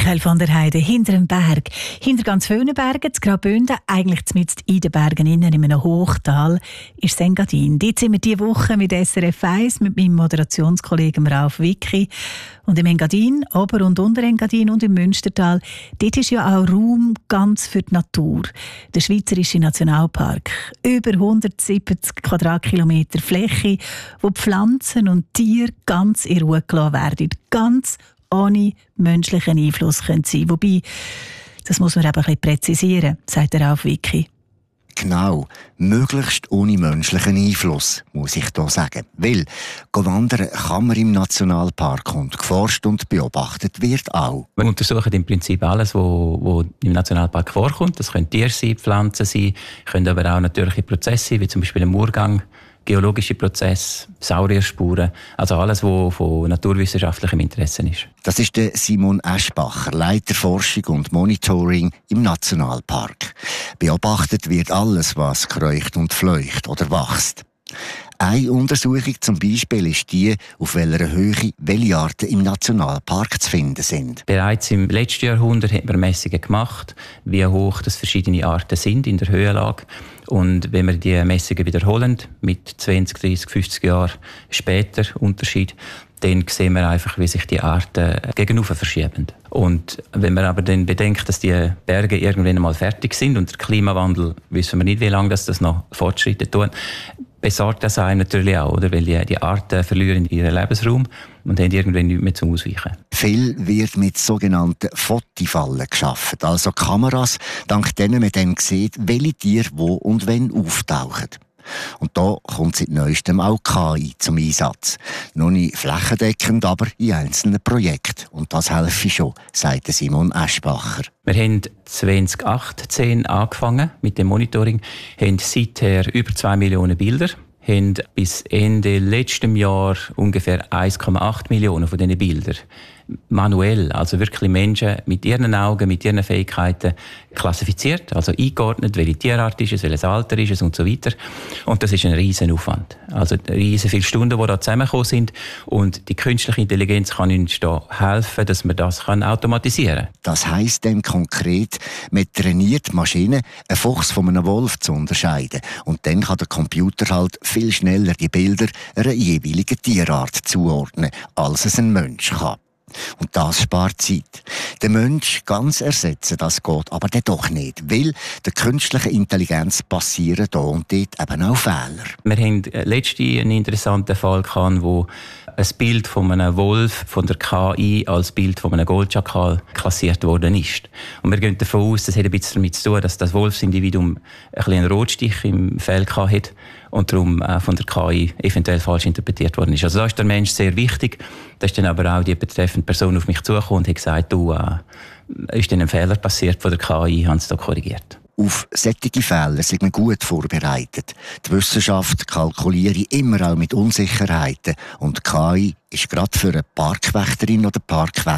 Michael von der Heide, hinter dem Berg. Hinter ganz vielen Bergen, zu Graubünden, eigentlich mitten in den Bergen, in einem Hochtal, ist Engadin. Dort sind wir diese Woche mit SRF 1, mit meinem Moderationskollegen Ralf Wicki. Und im Engadin, Ober- und Unterengadin und im Münstertal, dort ist ja auch Raum ganz für die Natur. Der Schweizerische Nationalpark. Über 170 Quadratkilometer Fläche, wo Pflanzen und Tiere ganz in Ruhe gelassen werden. Ganz ohne menschlichen Einfluss können sein. Wobei, das muss man eben ein bisschen präzisieren, sagt der Ralf Wicki. Genau, möglichst ohne menschlichen Einfluss, muss ich hier sagen. Weil, wandern kann man im Nationalpark und geforscht und beobachtet wird auch. Wir untersuchen im Prinzip alles, was im Nationalpark vorkommt. Das können Tiere sein, Pflanzen sein, können aber auch natürliche Prozesse sein, wie zum Beispiel ein Murgang, geologische Prozesse, Saurierspuren, also alles, was von naturwissenschaftlichem Interesse ist. Das ist der Simon Eschbacher, Leiter Forschung und Monitoring im Nationalpark. Beobachtet wird alles, was kreucht und fleucht oder wächst. Eine Untersuchung zum Beispiel ist die, auf welcher Höhe welche Arten im Nationalpark zu finden sind. Bereits im letzten Jahrhundert hat man Messungen gemacht, wie hoch das verschiedene Arten sind in der Höhenlage. Und wenn wir die Messungen wiederholen, mit 20, 30, 50 Jahren später Unterschied, dann sehen wir einfach, wie sich die Arten gegenüber verschieben. Und wenn man aber dann bedenkt, dass die Berge irgendwann einmal fertig sind und der Klimawandel, wissen wir nicht, wie lange das noch Fortschritte tun, besorgt das einem natürlich auch, oder? Weil die Arten verlieren ihren Lebensraum und haben irgendwann nichts mehr zum Ausweichen. Viel wird mit sogenannten Fotifallen geschaffen, also Kameras, dank denen man dann sieht, welche Tiere wo und wenn auftauchen. Und da kommt seit Neuestem auch KI zum Einsatz. Noch nicht flächendeckend, aber in einzelnen Projekten. Und das helfe schon, sagt Simon Eschbacher. Wir haben 2018 angefangen mit dem Monitoring, haben seither über 2 Millionen Bilder, haben bis Ende letzten Jahr ungefähr 1,8 Millionen von diesen Bildern manuell, also wirklich Menschen mit ihren Augen, mit ihren Fähigkeiten klassifiziert, also eingeordnet, welche Tierart ist es, welches Alter ist es und so weiter. Und das ist ein riesen Aufwand. Also riesen viele Stunden, die da zusammengekommen sind. Und die künstliche Intelligenz kann uns da helfen, dass man das automatisieren kann. Das heisst dann konkret, man trainiert Maschinen, einen Fuchs von einem Wolf zu unterscheiden. Und dann kann der Computer halt viel schneller die Bilder einer jeweiligen Tierart zuordnen, als es ein Mensch kann. Und das spart Zeit. Den Mensch ganz ersetzen, das geht aber dann doch nicht, weil der künstlichen Intelligenz passieren da und dort eben auch Fehler. Wir haben letztens einen interessanten Fall gehabt, wo ein Bild von einem Wolf von der KI als Bild von einem Goldschakal klassiert worden ist. Und wir gehen davon aus, das hat ein bisschen damit zu tun, dass das Wolfsindividuum einen Rotstich im Fell hatte und darum von der KI eventuell falsch interpretiert worden ist. Also da ist der Mensch sehr wichtig. Da ist dann aber auch die betreffende Person auf mich zugekommen und hat gesagt, ist dann ein Fehler passiert von der KI, haben sie da korrigiert. Auf solche Fälle sind wir gut vorbereitet. Die Wissenschaft kalkuliert immer auch mit Unsicherheiten. Und KI ist gerade für eine Parkwächterin oder Parkwächter